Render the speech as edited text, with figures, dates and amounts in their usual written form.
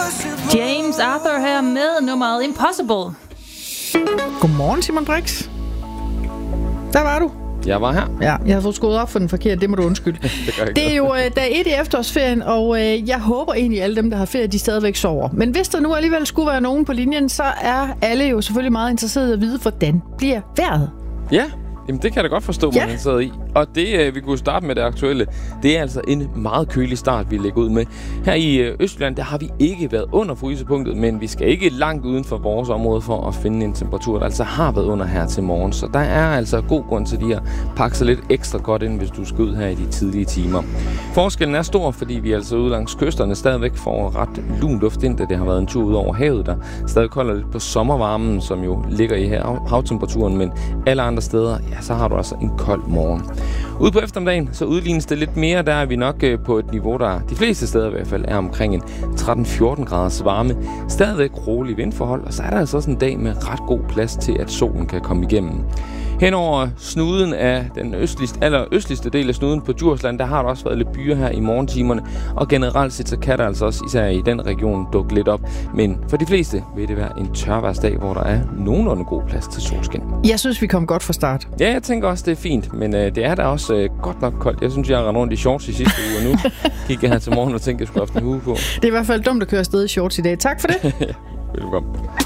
James Arthur her med nummeret Impossible. Godmorgen, Simon Brix. Der var du. Jeg var her. Ja, jeg har fået skruet op for den forkerte, det må du undskylde. Det er jo dag 1 i efterårsferien, og jeg håber egentlig, at alle dem, der har ferie, de stadigvæk sover. Men hvis der nu alligevel skulle være nogen på linjen, så er alle jo selvfølgelig meget interesserede at vide, hvordan bliver vejret. Ja, jamen det kan jeg da godt forstå, man sidder i. Og det, vi kunne starte med det aktuelle, det er altså en meget kølig start, vi lægger ud med. Her i Østjylland, der har vi ikke været under frysepunktet, men vi skal ikke langt uden for vores område for at finde en temperatur, der altså har været under her til morgen. Så der er altså god grund til lige at pakke sig lidt ekstra godt ind, hvis du skal ud her i de tidlige timer. Forskellen er stor, fordi vi altså ude langs kysterne stadigvæk får ret lun luft ind, da det har været en tur ud over havet, der stadig holder lidt på sommervarmen, som jo ligger i her havtemperaturen, men alle andre steder, ja, så har du altså en kold morgen. Ude på eftermiddagen, så udlignes det lidt mere. Der er vi nok på et niveau, der de fleste steder i hvert fald er omkring en 13-14 graders varme. Stadigvæk rolig vindforhold, og så er der altså også en dag med ret god plads til, at solen kan komme igennem. Henover snuden af den allerøstligste del af snuden på Djursland, der har der også været lidt byer her i morgentimerne, og generelt set så kan der altså også især i den region dukke lidt op. Men for de fleste vil det være en tørværsdag, hvor der er nogenlunde god plads til solskin. Jeg synes, vi kom godt fra start. Ja, jeg tænker også, det er fint, men det er da også godt nok koldt. Jeg synes, jeg har rendt rundt i shorts i sidste uge, og nu gik jeg her til morgen og tænkte, jeg skulle have haft en hue på. Det er i hvert fald dumt at køre afsted i shorts i dag. Tak for det. Velkommen.